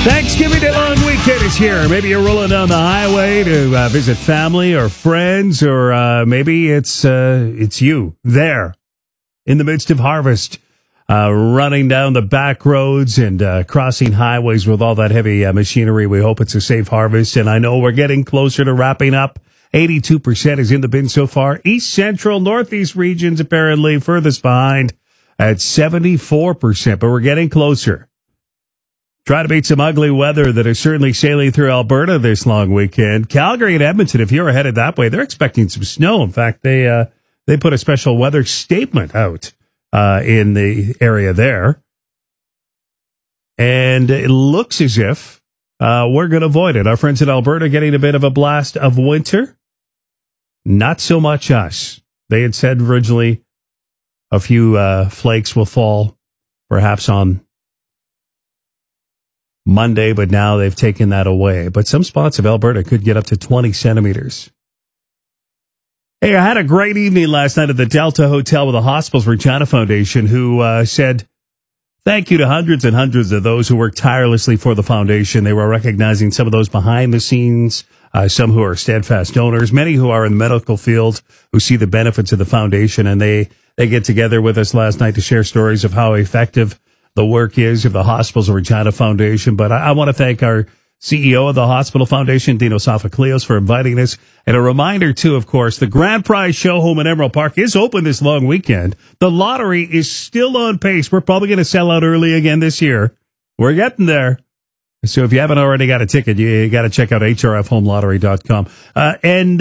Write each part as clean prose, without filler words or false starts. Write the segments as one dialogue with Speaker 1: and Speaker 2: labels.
Speaker 1: Thanksgiving Day long weekend is here. Maybe you're rolling down the highway to visit family or friends, or maybe it's you there in the midst of harvest, running down the back roads and crossing highways with all that heavy machinery. We hope it's a safe harvest, and I know we're getting closer to wrapping up. 82% is in the bin so far. East, Central, Northeast regions apparently furthest behind at 74%, but we're getting closer. Try to beat some ugly weather that is certainly sailing through Alberta this long weekend. Calgary and Edmonton, if you're headed that way, they're expecting some snow. In fact, they put a special weather statement out in the area there. And it looks as if we're going to avoid it. Our friends in Alberta getting a bit of a blast of winter. Not so much us. They had said originally a few flakes will fall perhaps on Monday, but now they've taken that away. But some spots of Alberta could get up to 20 centimeters. Hey, I had a great evening last night at the Delta Hotel with the Hospitals Regina Foundation, who said thank you to hundreds and hundreds of those who worked tirelessly for the foundation. They were recognizing some of those behind the scenes, some who are steadfast donors, many who are in the medical field who see the benefits of the foundation, and they get together with us last night to share stories of how effective the work is of the Hospitals Regina Foundation. But I want to thank our CEO of the Hospital Foundation, Dino Sofocleos, for inviting us. And a reminder, too, of course, the Grand Prize Show Home in Emerald Park is open this long weekend. The lottery is still on pace. We're probably going to sell out early again this year. We're getting there. So if you haven't already got a ticket, you got to check out hrfhomelottery.com. And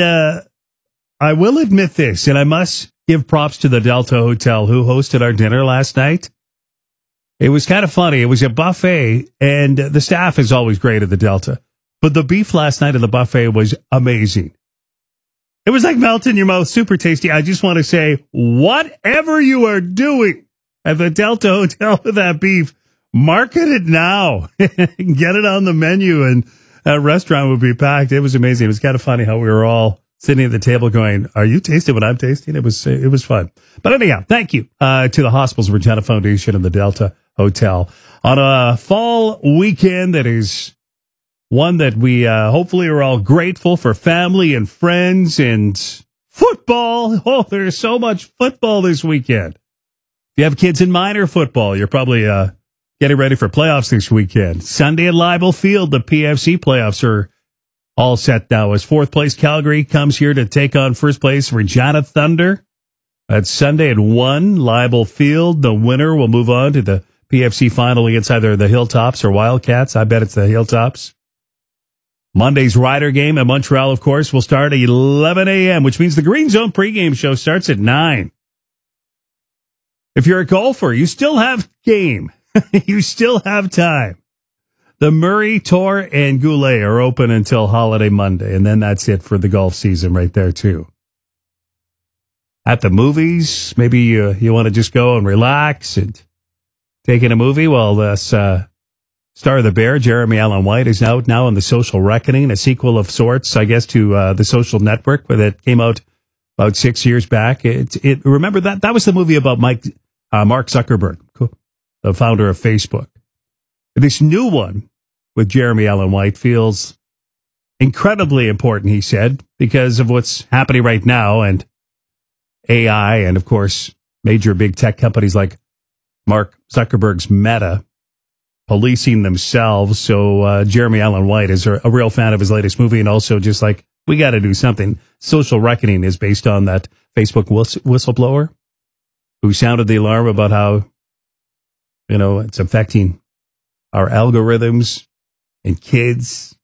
Speaker 1: I will admit this, and I must give props to the Delta Hotel, who hosted our dinner last night. It was kind of funny. It was a buffet, and the staff is always great at the Delta. But the beef last night at the buffet was amazing. It was like melt in your mouth, super tasty. I just want to say, whatever you are doing at the Delta Hotel with that beef, market it now. Get it on the menu, and that restaurant would be packed. It was amazing. It was kind of funny how we were all sitting at the table going, are you tasting what I'm tasting? It was fun. But anyhow, thank you to the Hospitals Regina Foundation and the Delta Hotel on a fall weekend that is one that we hopefully are all grateful for, family and friends and football. Oh, there's so much football this weekend. If you have kids in minor football, you're probably getting ready for playoffs this weekend. Sunday at Leibel Field, the PFC playoffs are all set now as fourth place Calgary comes here to take on first place Regina Thunder. That's Sunday at 1, Leibel Field. The winner will move on to the PFC final against either the Hilltops or Wildcats. I bet it's the Hilltops. Monday's Rider game at Montreal, of course, will start at 11 a.m., which means the Green Zone pregame show starts at 9. If you're a golfer, you still have game. You still have time. The Murray, Tour, and Goulet are open until Holiday Monday, and then that's it for the golf season right there, too. At the movies, maybe you want to just go and relax and take in a movie. Well, this star of The Bear, Jeremy Allen White, is out now in The Social Reckoning, a sequel of sorts, I guess, to The Social Network, that came out about 6 years back. Remember that was the movie about Mark Zuckerberg, the founder of Facebook. This new one with Jeremy Allen White feels incredibly important, he said, because of what's happening right now and AI and, of course, major big tech companies like Mark Zuckerberg's Meta policing themselves. So Jeremy Allen White is a real fan of his latest movie, and also just like, we got to do something. Social Reckoning is based on that Facebook whistleblower who sounded the alarm about how, it's affecting our algorithms and kids.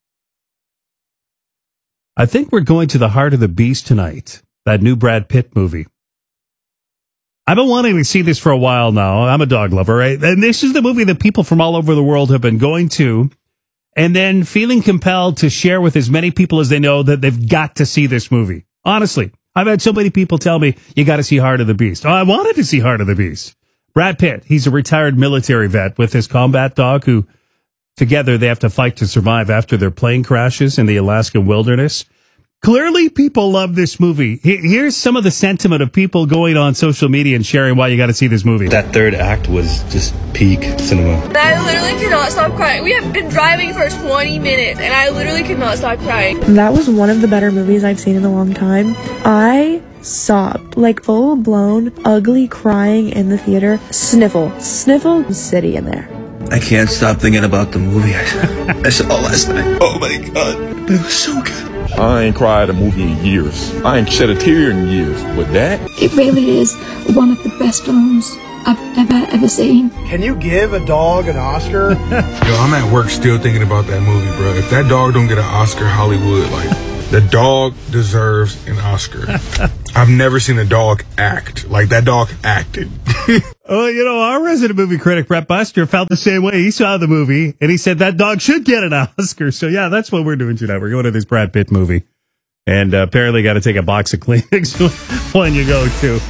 Speaker 1: I think we're going to the heart of the beast tonight, that new Brad Pitt movie. I've been wanting to see this for a while now. I'm a dog lover, right? And this is the movie that people from all over the world have been going to and then feeling compelled to share with as many people as they know that they've got to see this movie. Honestly, I've had so many people tell me, you got to see Heart of the Beast. Oh, I wanted to see Heart of the Beast. Brad Pitt, he's a retired military vet with his combat dog who together they have to fight to survive after their plane crashes in the Alaskan wilderness. Clearly, people love this movie. Here's some of the sentiment of people going on social media and sharing why you got to see this movie.
Speaker 2: That third act was just peak cinema.
Speaker 3: I literally could not stop crying. We have been driving for 20 minutes, and I literally could not stop crying.
Speaker 4: That was one of the better movies I've seen in a long time. I sobbed, like full-blown, ugly crying in the theater. Sniffle city in there.
Speaker 5: I can't stop thinking about the movie I saw last night. Oh my God, it was so good.
Speaker 6: I ain't cried a movie in years. I ain't shed a tear in years. But that?
Speaker 7: It really is one of the best films I've ever seen.
Speaker 8: Can you give a dog an Oscar?
Speaker 9: Yo, I'm at work still thinking about that movie, bro. If that dog don't get an Oscar, Hollywood, like, the dog deserves an Oscar. I've never seen a dog act like that dog acted.
Speaker 1: Well, our resident movie critic, Brett Buster, felt the same way. He saw the movie, and he said that dog should get an Oscar. So, yeah, that's what we're doing tonight. We're going to this Brad Pitt movie. And apparently got to take a box of Kleenex when you go to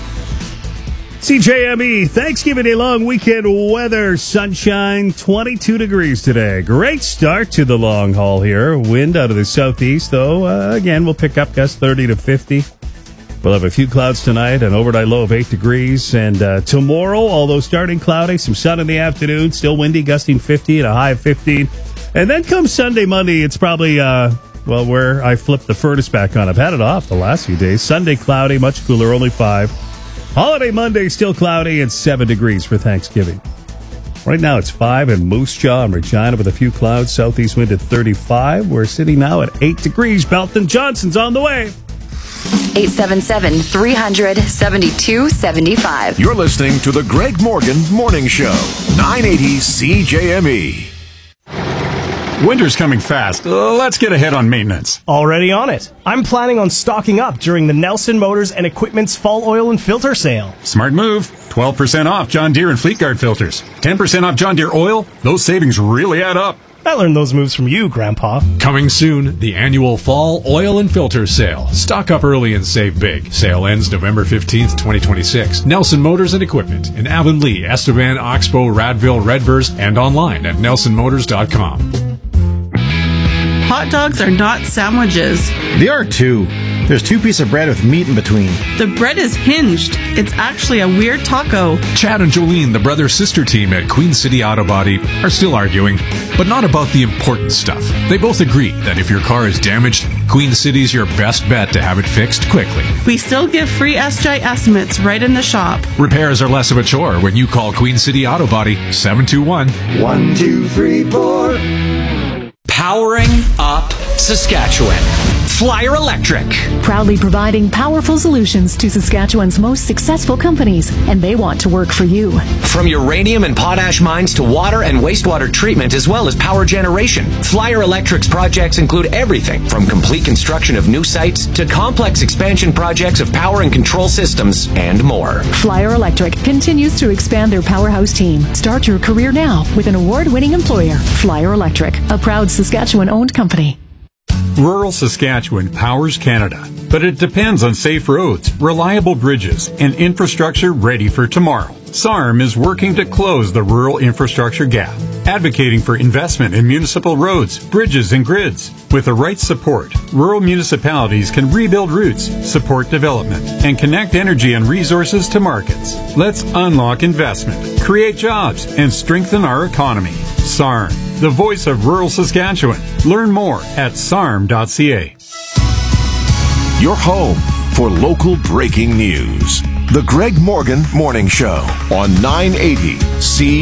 Speaker 1: CJME. Thanksgiving Day long weekend weather. Sunshine, 22 degrees today. Great start to the long haul here. Wind out of the southeast, though. Again, we'll pick up gusts 30 to 50. We'll have a few clouds tonight, an overnight low of 8 degrees. And tomorrow, although starting cloudy, some sun in the afternoon, still windy, gusting 50 and a high of 15. And then comes Sunday, Monday, it's probably, where I flipped the furnace back on. I've had it off the last few days. Sunday, cloudy, much cooler, only 5. Holiday Monday, still cloudy, and 7 degrees for Thanksgiving. Right now, it's 5 in Moose Jaw and Regina with a few clouds. Southeast wind at 35. We're sitting now at 8 degrees. Belton Johnson's on the way.
Speaker 10: 877-300-7275.
Speaker 11: You're listening to the Greg Morgan Morning Show, 980 CJME.
Speaker 12: Winter's coming fast. Let's get ahead on maintenance.
Speaker 13: Already on it. I'm planning on stocking up during the Nelson Motors and Equipment's Fall Oil and Filter Sale.
Speaker 12: Smart move. 12% off John Deere and Fleetguard filters. 10% off John Deere oil. Those savings really add up.
Speaker 13: I learned those moves from you, Grandpa.
Speaker 14: Coming soon, the annual Fall Oil and Filter Sale. Stock up early and save big. Sale ends November 15th, 2026. Nelson Motors and Equipment in Avonlea, Estevan, Oxbow, Radville, Redvers, and online at nelsonmotors.com.
Speaker 15: Hot dogs are not sandwiches.
Speaker 16: They are too. There's 2 pieces of bread with meat in between.
Speaker 15: The bread is hinged. It's actually a weird taco.
Speaker 14: Chad and Jolene, the brother-sister team at Queen City Auto Body, are still arguing, but not about the important stuff. They both agree that if your car is damaged, Queen City's your best bet to have it fixed quickly.
Speaker 15: We still give free SJ estimates right in the shop.
Speaker 14: Repairs are less of a chore when you call Queen City Auto Body 721-123-4.
Speaker 17: Powering up Saskatchewan. Flyer Electric.
Speaker 18: Proudly providing powerful solutions to Saskatchewan's most successful companies, and they want to work for you.
Speaker 17: From uranium and potash mines to water and wastewater treatment, as well as power generation, Flyer Electric's projects include everything from complete construction of new sites to complex expansion projects of power and control systems and more.
Speaker 18: Flyer Electric continues to expand their powerhouse team. Start your career now with an award-winning employer, Flyer Electric, a proud Saskatchewan-owned company.
Speaker 12: Rural Saskatchewan powers Canada, but it depends on safe roads, reliable bridges, and infrastructure ready for tomorrow. SARM is working to close the rural infrastructure gap, advocating for investment in municipal roads, bridges, and grids. With the right support, rural municipalities can rebuild routes, support development, and connect energy and resources to markets. Let's unlock investment, create jobs, and strengthen our economy. SARM, the voice of rural Saskatchewan. Learn more at sarm.ca.
Speaker 11: Your home for local breaking news. The Greg Morgan Morning Show on 980 C.